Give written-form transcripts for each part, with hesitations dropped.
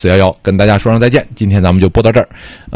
411跟大家说声再见，今天咱们就播到这儿。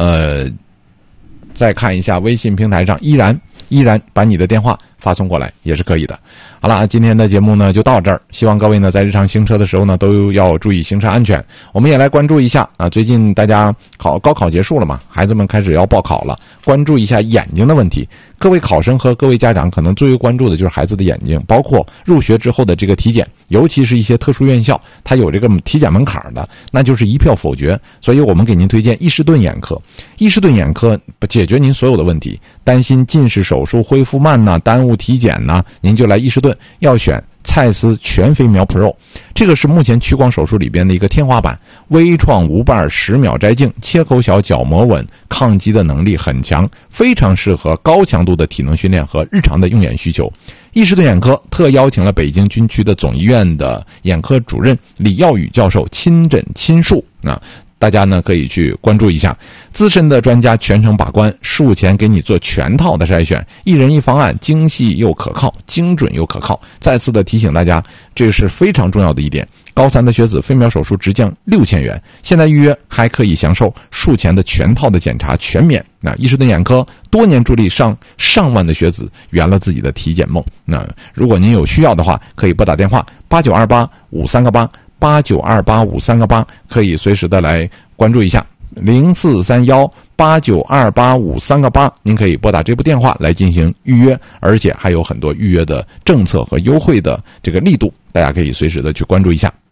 再看一下微信平台上，依然把你的电话发送过来也是可以的。好了，今天的节目呢就到这儿，希望各位呢在日常行车的时候呢都要注意行车安全。我们也来关注一下啊，最近大家高考结束了嘛，孩子们开始要报考了，关注一下眼睛的问题。各位考生和各位家长可能最为关注的就是孩子的眼睛，包括入学之后的这个体检，尤其是一些特殊院校，它有这个体检门槛的，那就是一票否决。所以我们给您推荐伊士顿眼科。伊士顿眼科解决您所有的问题，担心近视手术恢复慢呢，耽误体检呢，您就来伊士顿，要选蔡司全飞秒 Pro， 这个是目前屈光手术里边的一个天花板，微创无瓣10秒摘镜，切口小，角膜稳，抗击的能力很强，非常适合高强度的体能训练和日常的用眼需求。伊士顿眼科特邀请了北京军区的总医院的眼科主任李耀宇教授亲诊亲述啊。大家呢可以去关注一下，资深的专家全程把关，术前给你做全套的筛选，一人一方案，精细又可靠，精准又可靠。再次的提醒大家，这是非常重要的一点。高3的学子飞秒手术直降6000元，现在预约还可以享受术前的全套的检查全免。那伊士顿眼科多年助力上万的学子圆了自己的体检梦。那如果您有需要的话，可以拨打电话8928533889285338，可以随时的来关注一下043189285338，您可以拨打这部电话来进行预约，而且还有很多预约的政策和优惠的这个力度，大家可以随时的去关注一下。